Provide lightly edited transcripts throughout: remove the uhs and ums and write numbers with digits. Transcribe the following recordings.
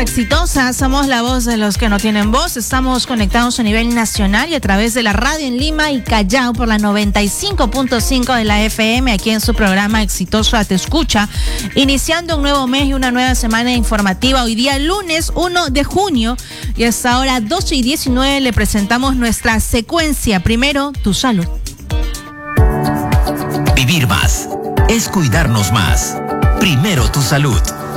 Exitosa, somos la voz de los que no tienen voz. Estamos conectados a nivel nacional y a través de la radio en Lima y Callao por la 95.5 de la FM, aquí en su programa Exitosa Te Escucha, iniciando un nuevo mes y una nueva semana informativa. Hoy día lunes 1 de junio y hasta ahora 12:19 le presentamos nuestra secuencia. Primero, tu salud. Vivir más es cuidarnos más. Primero, tu salud.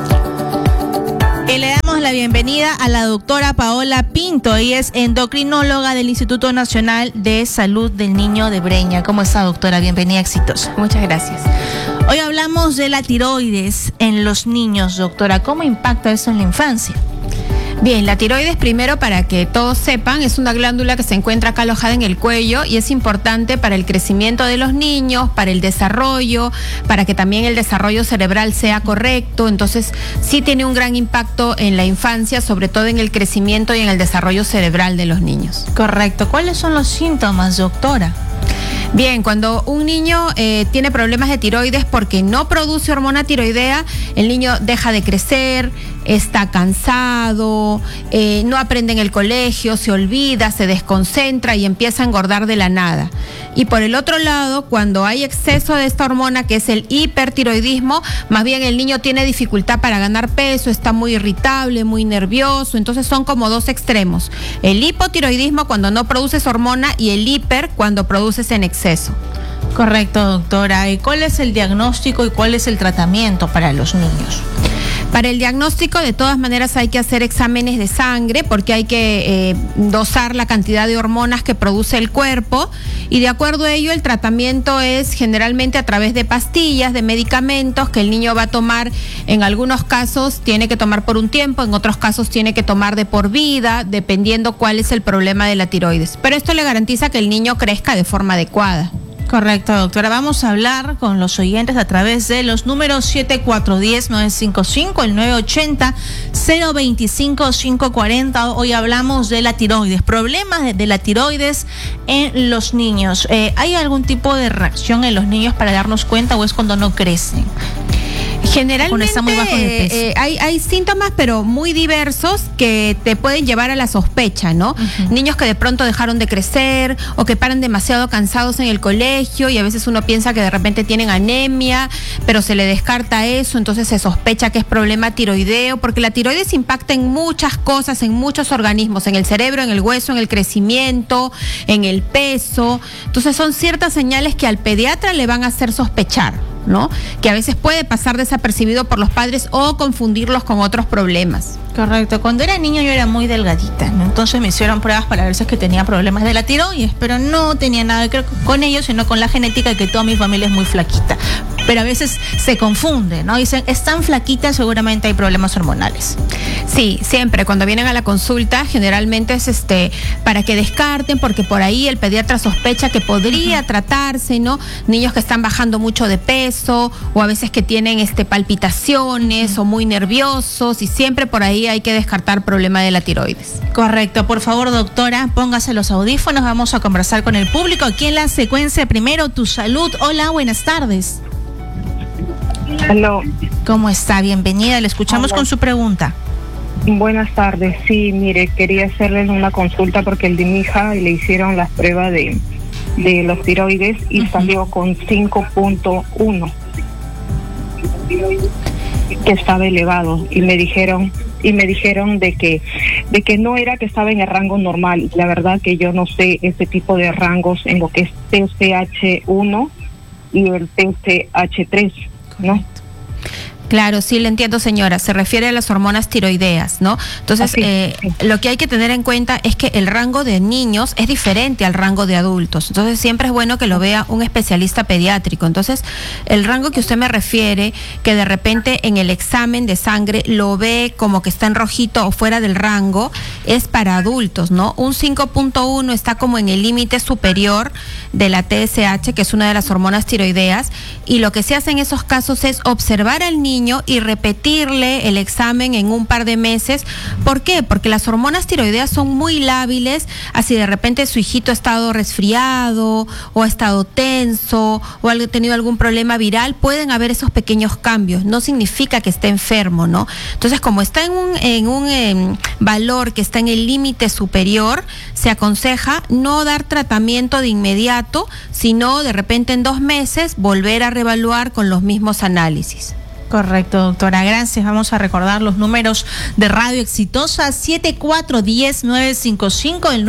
Y le damos la bienvenida a la doctora Paola Pinto. Ella es endocrinóloga del Instituto Nacional de Salud del Niño de Breña. ¿Cómo está, doctora? Bienvenida, Exitosa. Muchas gracias. Hoy hablamos de la tiroides en los niños, doctora. ¿Cómo impacta eso en la infancia? Bien, la tiroides, primero, para que todos sepan, es una glándula que se encuentra acá alojada en el cuello y es importante para el crecimiento de los niños, para el desarrollo, para que también el desarrollo cerebral sea correcto. Entonces, sí tiene un gran impacto en la infancia, sobre todo en el crecimiento y en el desarrollo cerebral de los niños. Correcto. ¿Cuáles son los síntomas, doctora? Bien, cuando un niño tiene problemas de tiroides porque no produce hormona tiroidea, el niño deja de crecer, está cansado, no aprende en el colegio, se olvida, se desconcentra y empieza a engordar de la nada. Y por el otro lado, cuando hay exceso de esta hormona, que es el hipertiroidismo, más bien el niño tiene dificultad para ganar peso, está muy irritable, muy nervioso. Entonces son como dos extremos. El hipotiroidismo cuando no produces hormona y el hiper cuando produces en exceso. Correcto, doctora. ¿Y cuál es el diagnóstico y cuál es el tratamiento para los niños? Para el diagnóstico, de todas maneras, hay que hacer exámenes de sangre porque hay que dosar la cantidad de hormonas que produce el cuerpo y de acuerdo a ello el tratamiento es generalmente a través de pastillas, de medicamentos que el niño va a tomar. En algunos casos tiene que tomar por un tiempo, en otros casos tiene que tomar de por vida, dependiendo cuál es el problema de la tiroides. Pero esto le garantiza que el niño crezca de forma adecuada. Correcto, doctora. Vamos a hablar con los oyentes a través de los números 7410-955, el 980-025-540. Hoy hablamos de la tiroides, problemas de la tiroides en los niños. ¿Hay algún tipo de reacción en los niños para darnos cuenta o es cuando no crecen? Generalmente está muy bajo de peso. Hay síntomas pero muy diversos que te pueden llevar a la sospecha, ¿no? Uh-huh. Niños que de pronto dejaron de crecer o que paran demasiado cansados en el colegio y a veces uno piensa que de repente tienen anemia, pero se le descarta eso, entonces se sospecha que es problema tiroideo, porque la tiroides impacta en muchas cosas, en muchos organismos, en el cerebro, en el hueso, en el crecimiento, en el peso. Entonces son ciertas señales que al pediatra le van a hacer sospechar, ¿no? Que a veces puede pasar desapercibido por los padres o confundirlos con otros problemas. Correcto. Cuando era niño yo era muy delgadita, ¿no? Entonces me hicieron pruebas para ver si es que tenía problemas de la tiroides, pero no tenía nada que ver con ellos, sino con la genética, que toda mi familia es muy flaquita. Pero a veces se confunde, ¿no? Dicen, es tan flaquita, seguramente hay problemas hormonales. Sí, siempre. Cuando vienen a la consulta, generalmente es para que descarten, porque por ahí el pediatra sospecha que podría tratarse, ¿no? Niños que están bajando mucho de peso, o a veces que tienen palpitaciones, o muy nerviosos, y siempre por ahí hay que descartar problema de la tiroides. Correcto. Por favor, doctora, póngase los audífonos, vamos a conversar con el público aquí en la secuencia. Primero, tu salud. Hola, buenas tardes. Aló. ¿Cómo está? Bienvenida, le escuchamos. Hola. Con su pregunta. Buenas tardes. Sí, mire, quería hacerles una consulta porque el de mi hija le hicieron las pruebas de los tiroides y uh-huh. Salió con 5.1, que estaba elevado, y me dijeron de que no era, que estaba en el rango normal. La verdad que yo no sé ese tipo de rangos en lo que es TSH1 y el TSH3, ¿no? Claro, sí, le entiendo, señora. Se refiere a las hormonas tiroideas, ¿no? Entonces, lo que hay que tener en cuenta es que el rango de niños es diferente al rango de adultos. Entonces, siempre es bueno que lo vea un especialista pediátrico. Entonces, el rango que usted me refiere, que de repente en el examen de sangre lo ve como que está en rojito o fuera del rango, es para adultos, ¿no? Un 5.1 está como en el límite superior de la TSH, que es una de las hormonas tiroideas, y lo que se hace en esos casos es observar al niño niño y repetirle el examen en un par de meses. ¿Por qué? Porque las hormonas tiroideas son muy lábiles, así de repente su hijito ha estado resfriado o ha estado tenso o ha tenido algún problema viral, pueden haber esos pequeños cambios, no significa que esté enfermo, ¿no? Entonces, como está en un valor que está en el límite superior, se aconseja no dar tratamiento de inmediato, sino de repente en 2 meses volver a reevaluar con los mismos análisis. Correcto, doctora, gracias. Vamos a recordar los números de Radio Exitosa: 7410-955, el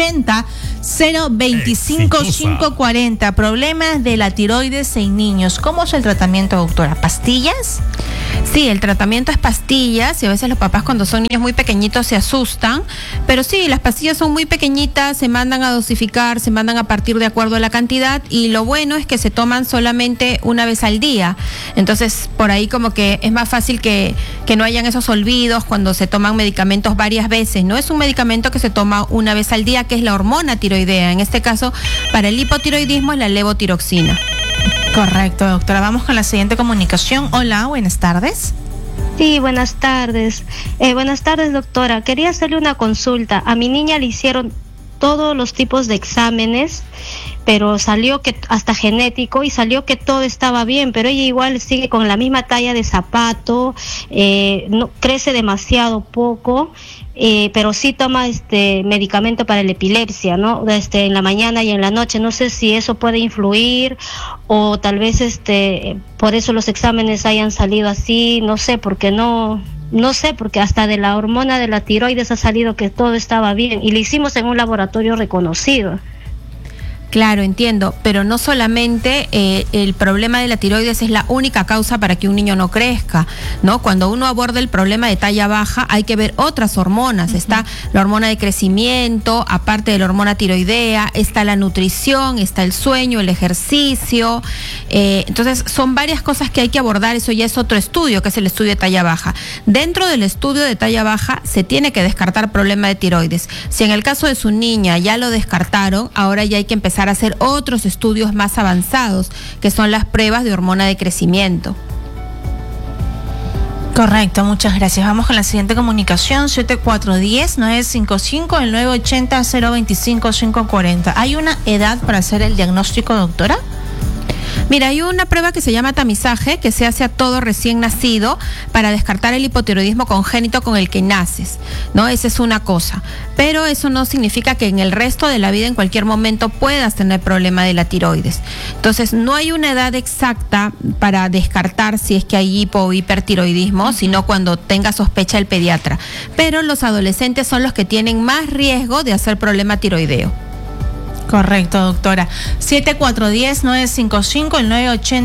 980-025-540. Problemas de la tiroides en niños. ¿Cómo es el tratamiento, doctora? ¿Pastillas? Sí, el tratamiento es pastillas, y a veces los papás cuando son niños muy pequeñitos se asustan, pero sí, las pastillas son muy pequeñitas, se mandan a dosificar, se mandan a partir de acuerdo a la cantidad, y lo bueno es que se toman solamente una vez al día. Entonces, por ahí como que es más fácil que no hayan esos olvidos cuando se toman medicamentos varias veces. No es un medicamento que se toma una vez al día, que es la hormona tiroidea. En este caso, para el hipotiroidismo es la levotiroxina. Correcto, doctora. Vamos con la siguiente comunicación. Hola, buenas tardes. Sí, buenas tardes. Buenas tardes, doctora. Quería hacerle una consulta. A mi niña le hicieron todos los tipos de exámenes, pero salió que hasta genético, y salió que todo estaba bien, pero ella igual sigue con la misma talla de zapato, no crece demasiado poco, pero sí toma medicamento para la epilepsia, ¿no? En la mañana y en la noche. No sé si eso puede influir, o tal vez por eso los exámenes hayan salido así, no sé, porque porque hasta de la hormona de la tiroides ha salido que todo estaba bien, y le hicimos en un laboratorio reconocido. Claro, entiendo, pero no solamente el problema de la tiroides es la única causa para que un niño no crezca, ¿no? Cuando uno aborda el problema de talla baja, hay que ver otras hormonas. Está la hormona de crecimiento, aparte de la hormona tiroidea, está la nutrición, está el sueño, el ejercicio. Entonces, son varias cosas que hay que abordar. Eso ya es otro estudio, que es el estudio de talla baja. Dentro del estudio de talla baja, se tiene que descartar problema de tiroides. Si en el caso de su niña ya lo descartaron, ahora ya hay que empezar a hacer otros estudios más avanzados, que son las pruebas de hormona de crecimiento. Correcto, muchas gracias. Vamos con la siguiente comunicación: 7410-955, el 980-025-540. ¿Hay una edad para hacer el diagnóstico, doctora? Mira, hay una prueba que se llama tamizaje, que se hace a todo recién nacido para descartar el hipotiroidismo congénito con el que naces, ¿no? Esa es una cosa. Pero eso no significa que en el resto de la vida, en cualquier momento, puedas tener problema de la tiroides. Entonces, no hay una edad exacta para descartar si es que hay hipo o hipertiroidismo, sino cuando tenga sospecha el pediatra. Pero los adolescentes son los que tienen más riesgo de hacer problema tiroideo. Correcto, doctora. 7410-955, el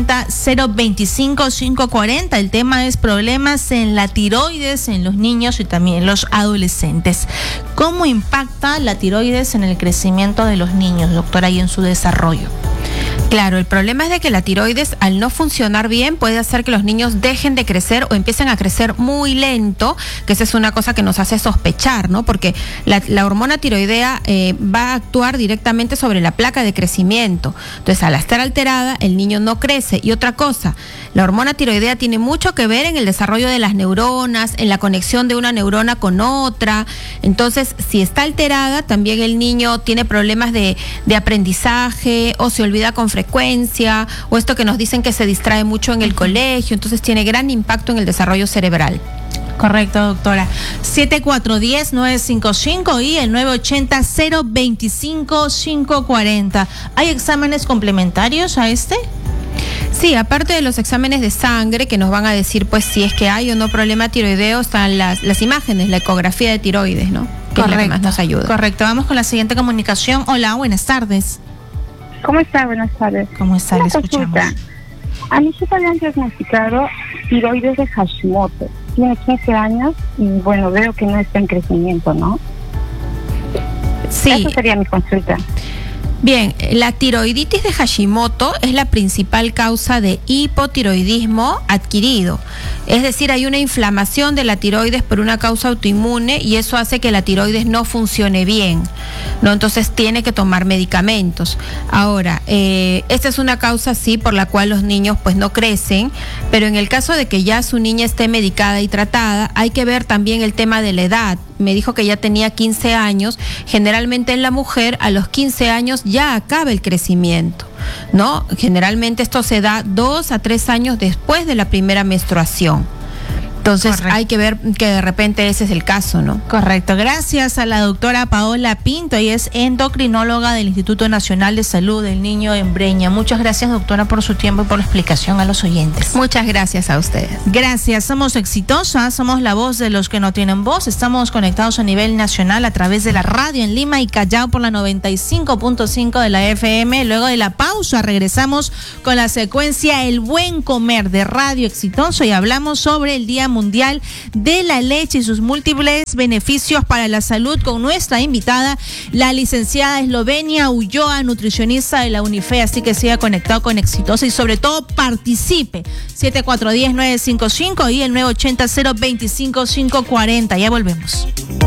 980-025-540. El tema es problemas en la tiroides en los niños y también los adolescentes. ¿Cómo impacta la tiroides en el crecimiento de los niños, doctora, y en su desarrollo? Claro, el problema es de que la tiroides, al no funcionar bien, puede hacer que los niños dejen de crecer o empiecen a crecer muy lento, que esa es una cosa que nos hace sospechar, ¿no? Porque la hormona tiroidea va a actuar directamente sobre la placa de crecimiento. Entonces, al estar alterada, el niño no crece. Y otra cosa, la hormona tiroidea tiene mucho que ver en el desarrollo de las neuronas, en la conexión de una neurona con otra. Entonces, si está alterada, también el niño tiene problemas de aprendizaje, o se olvida con frecuencia, o esto que nos dicen que se distrae mucho en el colegio. Entonces tiene gran impacto en el desarrollo cerebral. Correcto, doctora. 7410-955 y el 980-025-540. ¿Hay exámenes complementarios a este? Sí, aparte de los exámenes de sangre que nos van a decir pues si es que hay o no problema tiroideo, están las imágenes, la ecografía de tiroides, ¿no? Que Correcto, es la que más nos ayuda. Correcto, vamos con la siguiente comunicación. Hola, buenas tardes. ¿Cómo está? Buenas tardes. ¿Cómo está? Le escuchamos. A mi hija le han diagnosticado tiroides de Hashimoto. Tiene 15 años y bueno, veo que no está en crecimiento, ¿no? Sí. Eso sería mi consulta. Bien, la tiroiditis de Hashimoto es la principal causa de hipotiroidismo adquirido. Es decir, hay una inflamación de la tiroides por una causa autoinmune y eso hace que la tiroides no funcione bien, ¿no? Entonces tiene que tomar medicamentos. Ahora, esta es una causa, sí, por la cual los niños pues no crecen, pero en el caso de que ya su niña esté medicada y tratada, hay que ver también el tema de la edad. Me dijo que ya tenía 15 años. Generalmente en la mujer a los 15 años ya acaba el crecimiento, ¿no? Generalmente esto se da 2 a 3 años después de la primera menstruación. Entonces correcto. Hay que ver que de repente ese es el caso, ¿no? Correcto. Gracias a la doctora Paola Pinto, ella es endocrinóloga del Instituto Nacional de Salud del Niño en Breña. Muchas gracias, doctora, por su tiempo y por la explicación a los oyentes. Muchas gracias a ustedes. Gracias. Somos exitosas, somos la voz de los que no tienen voz. Estamos conectados a nivel nacional a través de la radio en Lima y Callao por la 95.5 de la FM. Luego de la pausa regresamos con la secuencia El Buen Comer de Radio Exitoso y hablamos sobre el Día Mundial de la Leche y sus múltiples beneficios para la salud con nuestra invitada, la licenciada Eslovenia Ulloa, nutricionista de la UNIFE. Así que siga conectado con Exitosa y sobre todo participe. 7410-955 y el 980-025-540. Ya volvemos.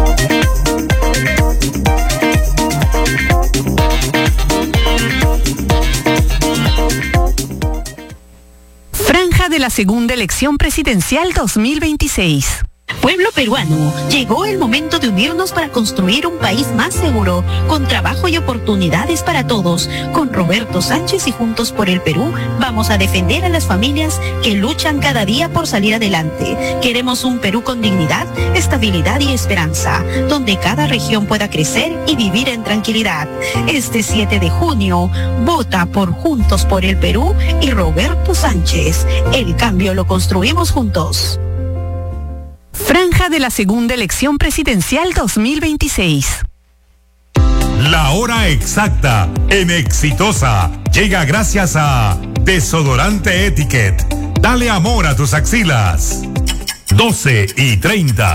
Franja de la segunda elección presidencial 2026. Pueblo peruano, llegó el momento de unirnos para construir un país más seguro, con trabajo y oportunidades para todos. Con Roberto Sánchez y Juntos por el Perú, vamos a defender a las familias que luchan cada día por salir adelante. Queremos un Perú con dignidad, estabilidad y esperanza, donde cada región pueda crecer y vivir en tranquilidad. Este 7 de junio, vota por Juntos por el Perú y Roberto Sánchez. El cambio lo construimos juntos. Franja de la segunda elección presidencial 2026. La hora exacta en Exitosa llega gracias a Desodorante Etiquette. Dale amor a tus axilas. 12:30.